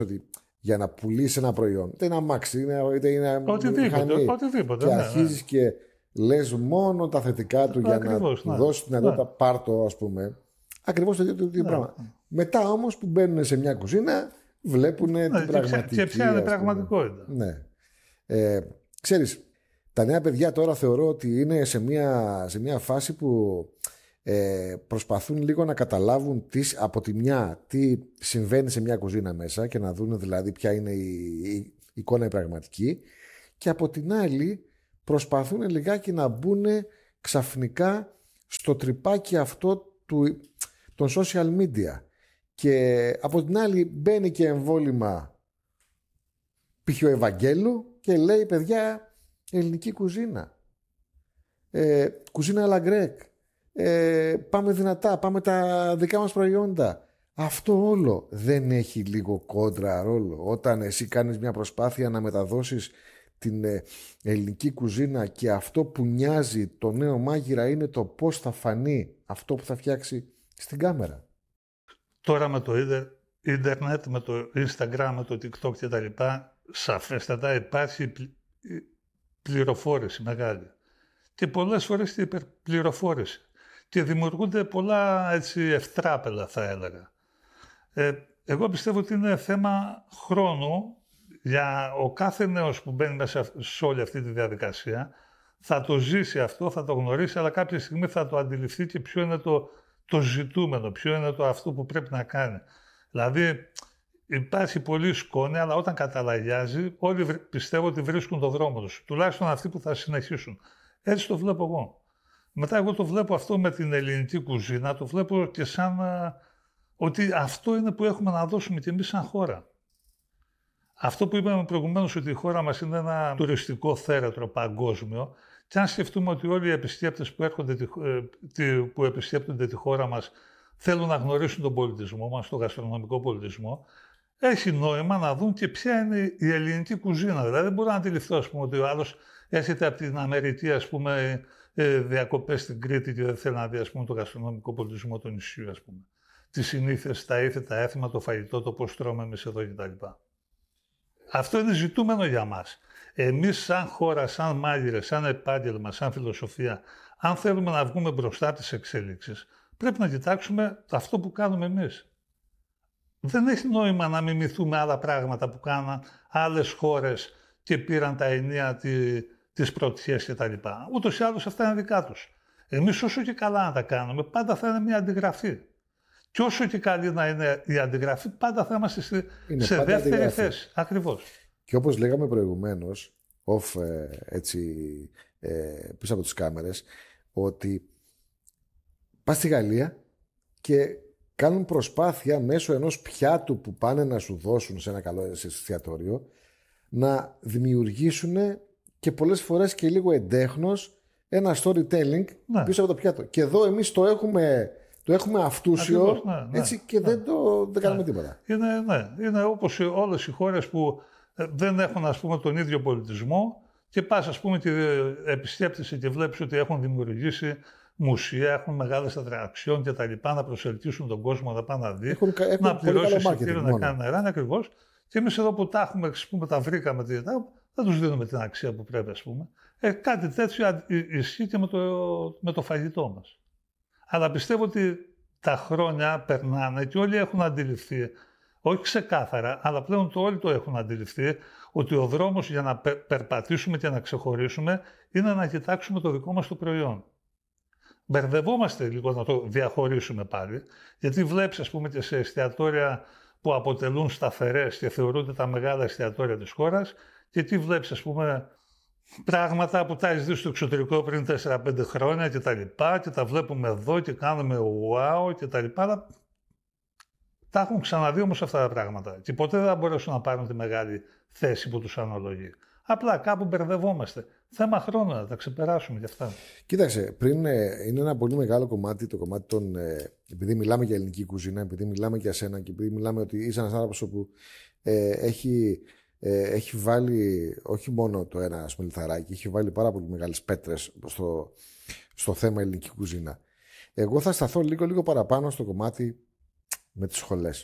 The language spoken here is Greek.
ότι για να πουλήσει ένα προϊόν, είτε είναι αμάξι, είτε είναι μηχανή, οτιδήποτε, και αρχίζεις και λες μόνο τα θετικά του για να του δώσει την δυνατότητα, πάρτο, ας πούμε. Ακριβώς το ίδιο πράγμα. Μετά όμως που μπαίνουν σε μια κουζίνα, βλέπουν την πραγματική. Και ποια είναι η πραγματικότητα. Ναι. Ξέρεις, τα νέα παιδιά τώρα θεωρώ ότι είναι σε μια φάση που προσπαθούν λίγο να καταλάβουν από τη μια τι συμβαίνει σε μια κουζίνα μέσα και να δουν δηλαδή ποια είναι η εικόνα η πραγματική, και από την άλλη προσπαθούν λιγάκι να μπουν ξαφνικά στο τρυπάκι αυτό των social media, και από την άλλη μπαίνει και εμβόλυμα π.χ. ο Ευαγγέλου και λέει παιδιά ελληνική κουζίνα, κουζίνα αλαγκρέκ, πάμε δυνατά, πάμε τα δικά μας προϊόντα. Αυτό όλο δεν έχει λίγο κόντρα ρόλο όταν εσύ κάνεις μια προσπάθεια να μεταδώσεις την ελληνική κουζίνα και αυτό που νοιάζει το νέο μάγειρα είναι το πώς θα φανεί αυτό που θα φτιάξει στην κάμερα? Τώρα με το ίντερνετ, με το Instagram, με το TikTok και τα λοιπά, σαφέστατα υπάρχει πληροφόρηση μεγάλη. Και πολλές φορές την υπερπληροφόρηση. Και δημιουργούνται πολλά έτσι ευτράπελα, θα έλεγα. Εγώ πιστεύω ότι είναι θέμα χρόνου για ο κάθε νέος που μπαίνει μέσα σε όλη αυτή τη διαδικασία. Θα το ζήσει αυτό, θα το γνωρίσει, αλλά κάποια στιγμή θα το αντιληφθεί και ποιο είναι το ζητούμενο, ποιο είναι αυτό που πρέπει να κάνει. Δηλαδή υπάρχει πολύ σκόνη, αλλά όταν καταλαγιάζει όλοι πιστεύω ότι βρίσκουν το δρόμο τους. Τουλάχιστον αυτοί που θα συνεχίσουν. Έτσι το βλέπω εγώ. Μετά εγώ το βλέπω αυτό με την ελληνική κουζίνα, το βλέπω και σαν ότι αυτό είναι που έχουμε να δώσουμε και εμείς σαν χώρα. Αυτό που είπαμε προηγουμένως, ότι η χώρα μας είναι ένα τουριστικό θέρετρο παγκόσμιο, και αν σκεφτούμε ότι όλοι οι επισκέπτες που επισκέπτονται τη χώρα μας θέλουν να γνωρίσουν τον πολιτισμό μας, τον γαστρονομικό πολιτισμό, έχει νόημα να δουν και ποια είναι η ελληνική κουζίνα. Δηλαδή δεν μπορώ να αντιληφθώ, ας πούμε, ότι ο άλλος έρχεται από την Αμερική, ας πούμε, διακοπές στην Κρήτη και δεν θέλει να δει, ας πούμε, τον γαστρονομικό πολιτισμό του νησιού, ας πούμε. Τις συνήθειες, τα ήθη, τα έθιμα, το φαγητό, το πώς τρώμε εμείς εδώ κτλ. Αυτό είναι ζητούμενο για μας. Εμείς σαν χώρα, σαν μάγειρες, σαν επάγγελμα, σαν φιλοσοφία, αν θέλουμε να βγούμε μπροστά από τις εξέλιξεις, πρέπει να κοιτάξουμε αυτό που κάνουμε εμείς. Δεν έχει νόημα να μιμηθούμε άλλα πράγματα που κάναν άλλες χώρες και πήραν τα ενία της πρωτιές κτλ. Ούτως ή άλλως αυτά είναι δικά τους. Εμείς όσο και καλά να τα κάνουμε, πάντα θα είναι μια αντιγραφή. Και όσο και καλή να είναι η αντιγραφή, πάντα θα είμαστε σε δεύτερη θέση. Ακριβώς. Και όπως λέγαμε προηγουμένως, πίσω από τις κάμερες, ότι πας στη Γαλλία και κάνουν προσπάθεια μέσω ενός πιάτου που πάνε να σου δώσουν σε ένα καλό εστιατόριο να δημιουργήσουν και πολλές φορές και λίγο εντέχνος ένα storytelling πίσω από το πιάτο. Και εδώ εμείς το έχουμε αυτούσιο. Ακριβώς, έτσι, και δεν κάνουμε τίποτα. Είναι όπως όλες οι χώρες που δεν έχουν, ας πούμε, τον ίδιο πολιτισμό και πας, ας πούμε, και επισκέπτεσαι και βλέπεις ότι έχουν δημιουργήσει μουσεία, έχουν μεγάλες ατραξιόν και τα λοιπά, να προσελκύσουν τον κόσμο να πάνε να δει, να πληρώσει εισιτήριο, να κάνει νερά, ακριβώς. Και εμείς εδώ που τα έχουμε, ας πούμε, τα βρήκαμε, δεν τους δίνουμε την αξία που πρέπει, ας πούμε. Κάτι τέτοιο ισχύει και με το φαγητό μας. Αλλά πιστεύω ότι τα χρόνια περνάνε και όλοι έχουν αντιληφθεί, όχι ξεκάθαρα, αλλά πλέον όλοι το έχουν αντιληφθεί, ότι ο δρόμος για να περπατήσουμε και να ξεχωρίσουμε είναι να κοιτάξουμε το δικό μας το προϊόν. Μπερδευόμαστε λίγο να το διαχωρίσουμε πάλι, γιατί βλέπεις, ας πούμε, και σε εστιατόρια που αποτελούν σταθερές και θεωρούνται τα μεγάλα εστιατόρια της χώρας, και τι βλέπεις, ας πούμε, πράγματα που τα έχεις δει στο εξωτερικό πριν 4-5 χρόνια και τα λοιπά, και τα βλέπουμε εδώ και κάνουμε wow και τα λοιπά. Τα έχουν ξαναδεί όμως αυτά τα πράγματα και ποτέ δεν θα μπορέσουν να πάρουν τη μεγάλη θέση που τους αναλογεί. Απλά κάπου μπερδευόμαστε. Θέμα χρόνου να τα ξεπεράσουμε κι αυτά. Κοίταξε, είναι ένα πολύ μεγάλο κομμάτι, το κομμάτι των. Επειδή μιλάμε για ελληνική κουζίνα, επειδή μιλάμε για σένα και επειδή μιλάμε ότι είσαι ένας άνθρωπος που έχει βάλει όχι μόνο το ένα σμελιθαράκι, έχει βάλει πάρα πολύ μεγάλες πέτρες στο θέμα ελληνική κουζίνα. Εγώ θα σταθώ λίγο παραπάνω στο κομμάτι με τις σχολές.